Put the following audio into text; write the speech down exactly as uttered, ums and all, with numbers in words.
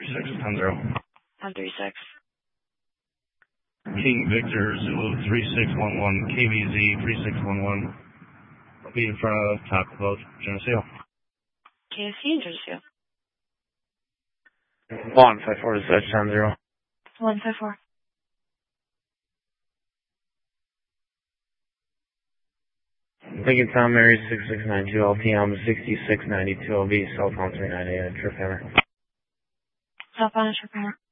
six ten zero. one three six. King Victor Zulu three six one one, K V Z three six one one. I'll be in front of Taco Bell, Geneseo. K F C, Geneseo. one five four to six ten zero. one five four. Lincoln Town Mary six six nine two L P M sixty-six ninety-two L B, cell phone three nine eight, trip hammer. Southbound trip hammer.